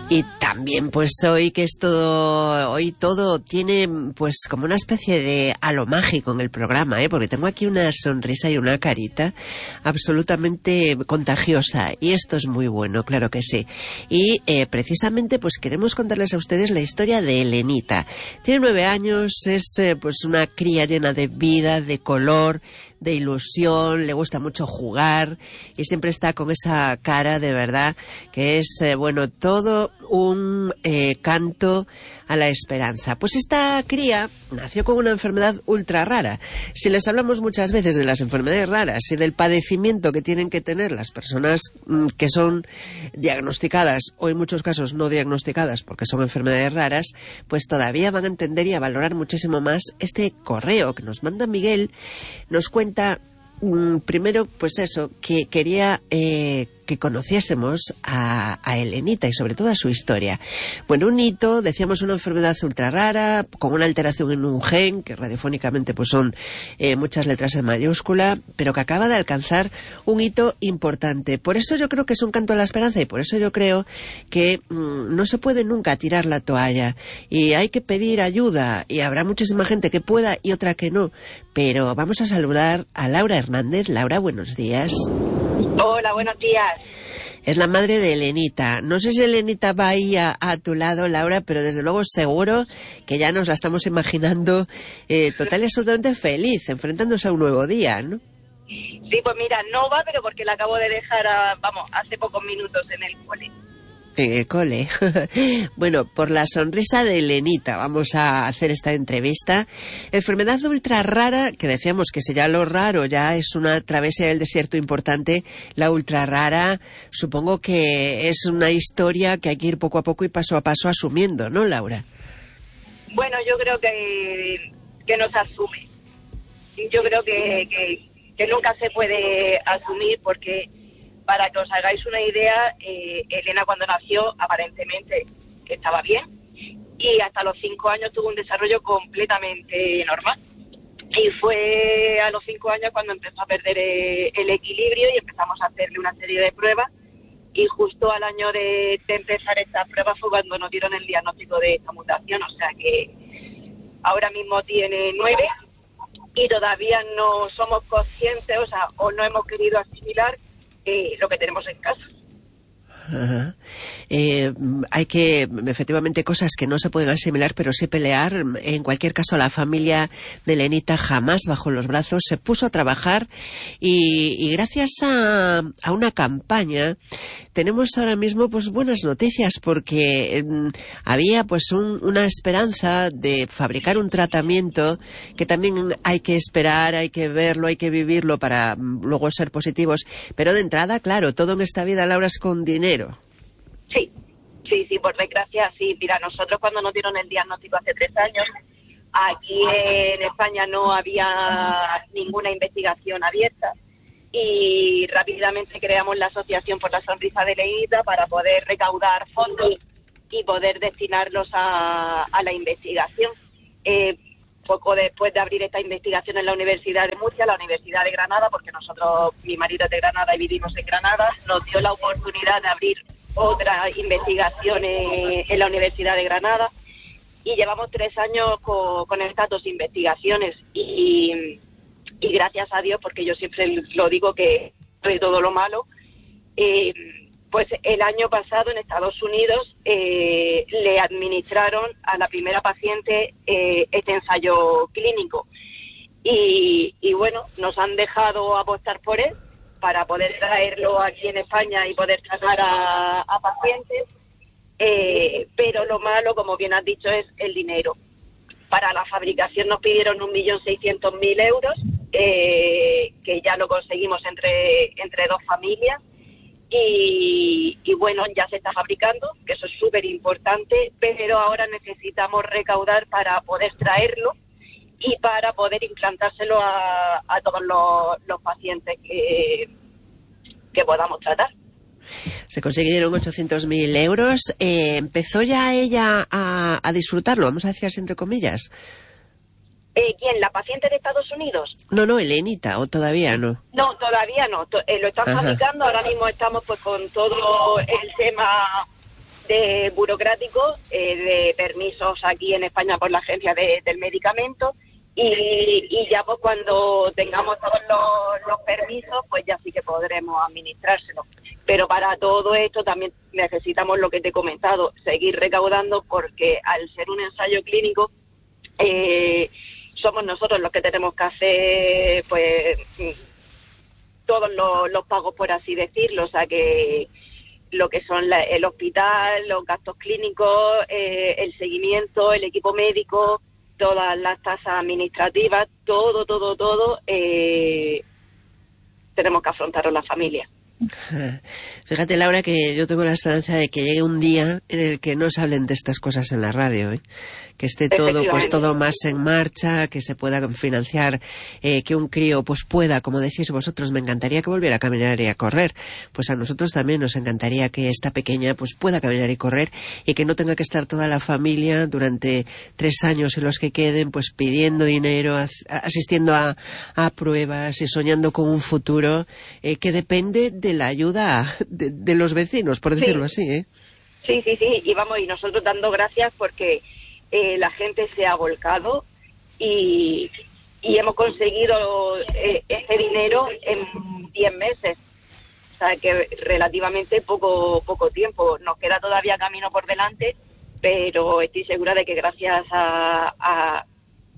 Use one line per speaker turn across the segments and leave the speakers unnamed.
Y también pues hoy todo tiene pues como una especie de halo mágico en el programa, porque tengo aquí una sonrisa y una carita absolutamente contagiosa, y esto es muy bueno, claro que sí. Y precisamente pues queremos contarles a ustedes la historia de Elenita. Tiene 9 años, es pues una cría llena de vida, de color, de ilusión, le gusta mucho jugar y siempre está con esa cara de verdad que es, todo un canto a la esperanza. Pues esta cría nació con una enfermedad ultra rara. Si les hablamos muchas veces de las enfermedades raras y del padecimiento que tienen que tener las personas que son diagnosticadas o en muchos casos no diagnosticadas porque son enfermedades raras, pues todavía van a entender y a valorar muchísimo más este correo que nos manda Miguel. Nos cuenta primero, pues eso, que quería que conociésemos a Elenita y sobre todo a su historia. Bueno, un hito, decíamos, una enfermedad ultra rara, con una alteración en un gen, que radiofónicamente pues son muchas letras en mayúscula, pero que acaba de alcanzar un hito importante. Por eso yo creo que es un canto a la esperanza y por eso yo creo que no se puede nunca tirar la toalla y hay que pedir ayuda, y habrá muchísima gente que pueda y otra que no. Pero vamos a saludar a Laura Hernández. Laura, buenos días.
Hola, buenos días.
Es la madre de Elenita. No sé si Elenita va ahí a tu lado, Laura, pero desde luego seguro que ya nos la estamos imaginando total y absolutamente feliz, enfrentándose a un nuevo día, ¿no?
Sí, pues mira, no va, pero porque la acabo de dejar, hace pocos minutos en el cole.
En el cole. Bueno, por la sonrisa de Elenita vamos a hacer esta entrevista. Enfermedad ultra rara, que decíamos que si ya lo raro ya es una travesía del desierto importante, la ultra rara supongo que es una historia que hay que ir poco a poco y paso a paso asumiendo, ¿no, Laura?
Bueno, yo creo que no se asume. Yo creo que nunca se puede asumir porque... Para que os hagáis una idea, Elena cuando nació aparentemente estaba bien y hasta los 5 años tuvo un desarrollo completamente normal. Y fue a los 5 años cuando empezó a perder el equilibrio y empezamos a hacerle una serie de pruebas. Y justo al año de empezar estas pruebas fue cuando nos dieron el diagnóstico de esta mutación. O sea que ahora mismo tiene 9 y todavía no somos conscientes, o no hemos querido asimilar lo que tenemos en casa.
Ajá. Hay que, efectivamente, cosas que no se pueden asimilar, pero sí pelear. En cualquier caso, la familia de Elenita jamás bajó los brazos, se puso a trabajar y gracias a una campaña tenemos ahora mismo pues buenas noticias, porque había pues una esperanza de fabricar un tratamiento que también hay que esperar, hay que verlo, hay que vivirlo para luego ser positivos, pero de entrada, claro, todo en esta vida, Laura, es con dinero.
Sí, por desgracia, sí. Mira, nosotros cuando nos dieron el diagnóstico hace 3 años, aquí en España no había ninguna investigación abierta y rápidamente creamos la Asociación por la Sonrisa de Elenita para poder recaudar fondos y poder destinarlos a la investigación. Poco después de abrir esta investigación en la Universidad de Murcia, la Universidad de Granada, porque mi marido es de Granada y vivimos en Granada, nos dio la oportunidad de abrir otra investigación en la Universidad de Granada y llevamos 3 años con estas 2 investigaciones y gracias a Dios, porque yo siempre lo digo que de todo lo malo, pues el año pasado en Estados Unidos le administraron a la primera paciente este ensayo clínico y bueno, nos han dejado apostar por él para poder traerlo aquí en España y poder tratar a pacientes, pero lo malo, como bien has dicho, es el dinero. Para la fabricación nos pidieron 1.600.000 euros, que ya lo conseguimos entre 2 familias. Y bueno, ya se está fabricando, que eso es súper importante, pero ahora necesitamos recaudar para poder traerlo y para poder implantárselo a todos los pacientes que podamos tratar.
Se consiguieron 800.000 euros. ¿Empezó ya ella a disfrutarlo? Vamos a decir así entre comillas.
¿Quién? ¿La paciente de Estados Unidos?
No, Elenita, ¿o todavía no?
No, todavía no. Lo están fabricando. Ahora mismo estamos pues con todo el tema burocráticos, de permisos aquí en España por la Agencia del Medicamento, y ya pues cuando tengamos todos los permisos, pues ya sí que podremos administrárselo. Pero para todo esto también necesitamos lo que te he comentado, seguir recaudando, porque al ser un ensayo clínico, somos nosotros los que tenemos que hacer pues todos los pagos, por así decirlo, o sea que lo que son el hospital, los gastos clínicos, el seguimiento, el equipo médico, todas las tasas administrativas, todo, tenemos que afrontarlo la familia.
Fíjate, Laura, que yo tengo la esperanza de que llegue un día en el que no se hablen de estas cosas en la radio, que esté todo, pues todo más en marcha, que se pueda financiar, que un crío pues pueda, como decís vosotros, me encantaría que volviera a caminar y a correr, pues a nosotros también nos encantaría que esta pequeña pues pueda caminar y correr, y que no tenga que estar toda la familia durante 3 años en los que queden pues pidiendo dinero, asistiendo a pruebas y soñando con un futuro que depende de la ayuda de los vecinos, por decirlo así, ¿eh?
Sí, y vamos, y nosotros dando gracias porque la gente se ha volcado y hemos conseguido ese dinero en 10 meses, o sea que relativamente poco tiempo. Nos queda todavía camino por delante, pero estoy segura de que gracias a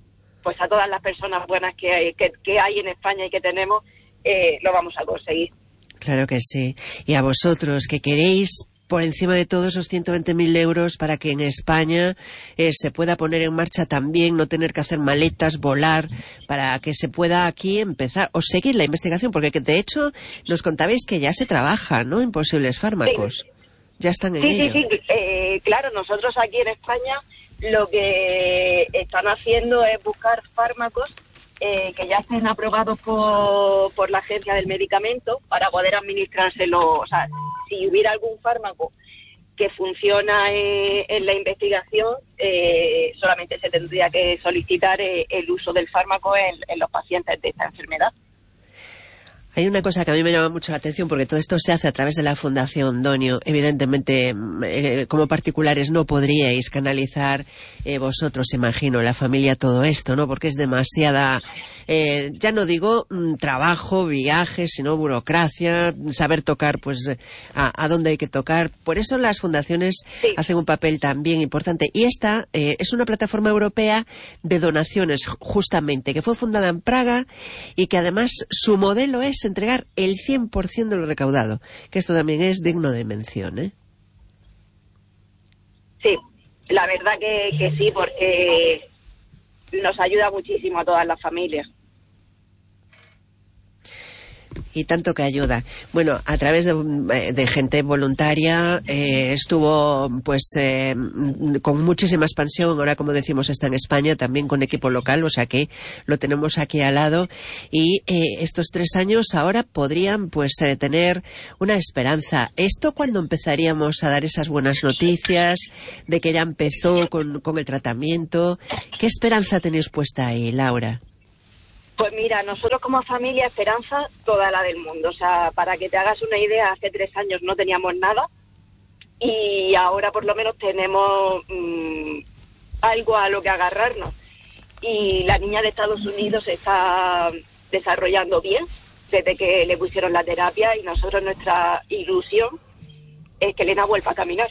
todas las personas buenas que hay en España y que tenemos, lo vamos a conseguir.
Claro que sí. Y a vosotros que queréis, por encima de todo, esos 120.000 euros para que en España se pueda poner en marcha también, no tener que hacer maletas, volar, para que se pueda aquí empezar o seguir la investigación, porque de hecho nos contabais que ya se trabaja, ¿no?, en posibles fármacos. Sí. Ya están en ello.
Sí. Claro, nosotros aquí en España lo que están haciendo es buscar fármacos que ya estén aprobados por la Agencia del Medicamento para poder administrárselo. O sea, si hubiera algún fármaco que funciona en la investigación, solamente se tendría que solicitar el uso del fármaco en los pacientes de esta enfermedad.
Hay una cosa que a mí me llama mucho la atención, porque todo esto se hace a través de la Fundación Donio. Evidentemente, como particulares no podríais canalizar vosotros, imagino, la familia, todo esto, ¿no? Porque es demasiada, ya no digo trabajo, viajes, sino burocracia, saber tocar pues a dónde hay que tocar. Por eso las fundaciones hacen un papel también importante. Y esta es una plataforma europea de donaciones, justamente, que fue fundada en Praga y que además su modelo es entregar el 100% de lo recaudado, que esto también es digno de mención, ¿eh?
Sí, la verdad que sí, porque nos ayuda muchísimo a todas las familias.
Y tanto que ayuda. Bueno, a través de gente voluntaria estuvo pues con muchísima expansión. Ahora, como decimos, está en España, también con equipo local, o sea que lo tenemos aquí al lado. Y estos 3 años ahora podrían pues tener una esperanza. ¿Esto cuándo empezaríamos a dar esas buenas noticias de que ya empezó con el tratamiento? ¿Qué esperanza tenéis puesta ahí, Laura?
Pues mira, nosotros como familia, esperanza toda la del mundo. O sea, para que te hagas una idea, hace 3 años no teníamos nada y ahora por lo menos tenemos algo a lo que agarrarnos. Y la niña de Estados Unidos se está desarrollando bien desde que le pusieron la terapia, y nosotros, nuestra ilusión es que Elena vuelva a caminar.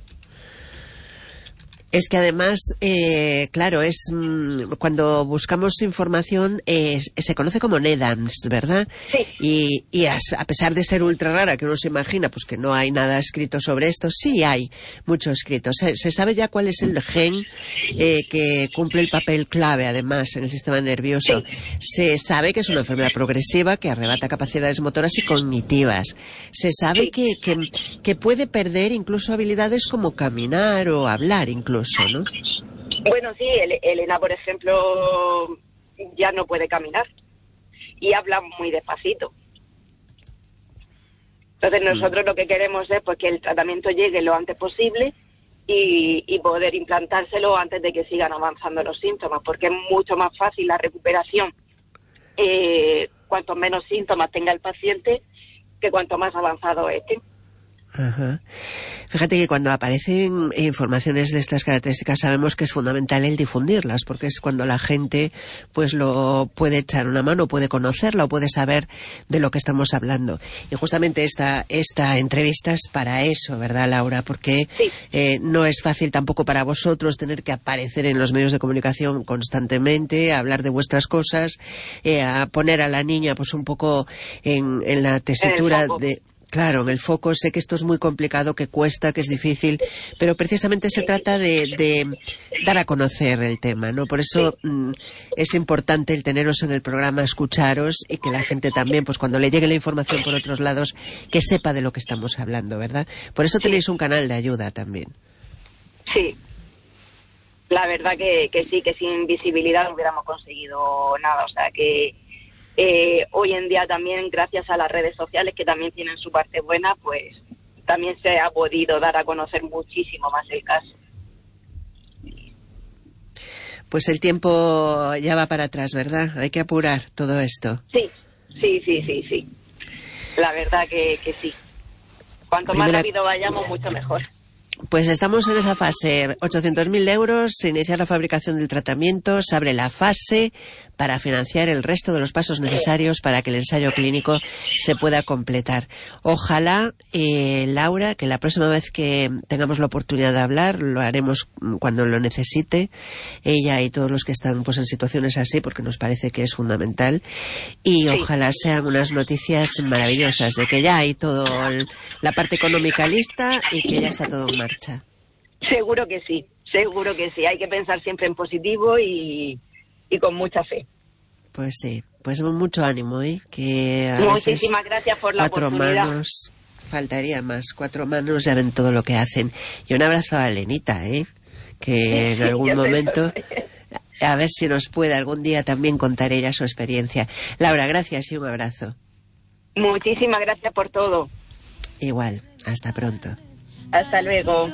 Es que además, claro, es cuando buscamos información se conoce como NEDAMS, ¿verdad?
Sí.
Y a pesar de ser ultra rara, que uno se imagina pues que no hay nada escrito sobre esto, sí hay mucho escrito. Se sabe ya cuál es el gen que cumple el papel clave, además, en el sistema nervioso. Sí. Se sabe que es una enfermedad progresiva que arrebata capacidades motoras y cognitivas. Se sabe que puede perder incluso habilidades como caminar o hablar incluso, ¿no?
Bueno, sí, Elena, por ejemplo, ya no puede caminar y habla muy despacito. Entonces nosotros lo que queremos es pues que el tratamiento llegue lo antes posible y poder implantárselo antes de que sigan avanzando los síntomas, porque es mucho más fácil la recuperación cuanto menos síntomas tenga el paciente que cuanto más avanzado esté.
Ajá. Fíjate que cuando aparecen informaciones de estas características sabemos que es fundamental el difundirlas, porque es cuando la gente pues lo puede echar una mano, puede conocerla o puede saber de lo que estamos hablando. Y justamente esta entrevista es para eso, ¿verdad, Laura? Porque no es fácil tampoco para vosotros tener que aparecer en los medios de comunicación constantemente, a hablar de vuestras cosas, a poner a la niña pues un poco en la tesitura de... Claro, en el foco. Sé que esto es muy complicado, que cuesta, que es difícil, pero precisamente se trata de dar a conocer el tema, ¿no? Por eso es importante el teneros en el programa, escucharos y que la gente también, pues cuando le llegue la información por otros lados, que sepa de lo que estamos hablando, ¿verdad? Por eso tenéis un canal de ayuda también.
Sí, la verdad que sí, que sin visibilidad no hubiéramos conseguido nada, o sea que... hoy en día también, gracias a las redes sociales, que también tienen su parte buena, pues también se ha podido dar a conocer muchísimo más el caso.
Pues el tiempo ya va para atrás, ¿verdad? Hay que apurar todo esto.
Sí. La verdad que sí. Cuanto más rápido vayamos, mucho mejor.
Pues estamos en esa fase, 800.000 euros, se inicia la fabricación del tratamiento, se abre la fase para financiar el resto de los pasos necesarios para que el ensayo clínico se pueda completar. Ojalá, Laura, que la próxima vez que tengamos la oportunidad de hablar, lo haremos cuando lo necesite, ella y todos los que están pues en situaciones así, porque nos parece que es fundamental, y ojalá sean unas noticias maravillosas de que ya hay todo la parte económica lista y que ya está todo en marcha.
Seguro que sí, hay que pensar siempre en positivo y con mucha fe.
Pues sí, pues mucho ánimo, que a
muchísimas
veces
gracias por la oportunidad.
4 manos, faltaría más, 4 manos ya ven todo lo que hacen. Y un abrazo a Elenita, que en algún momento, a ver si nos puede algún día también contar ella su experiencia. Laura, gracias y un abrazo.
Muchísimas gracias por todo.
Igual, hasta pronto.
Hasta luego.